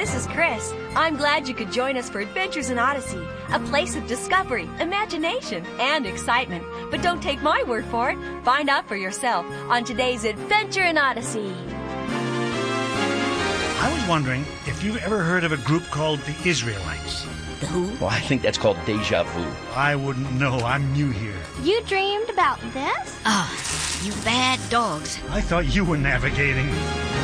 this is Chris. I'm glad you could join us for Adventures in Odyssey, a place of discovery, imagination, and excitement. But don't take my word for it. Find out for yourself on today's Adventure in Odyssey. I was wondering if you've ever heard of a group called the Israelites. The who? Well, I think that's called deja vu. I wouldn't know. I'm new here. You dreamed about this? You bad dogs. I thought you were navigating.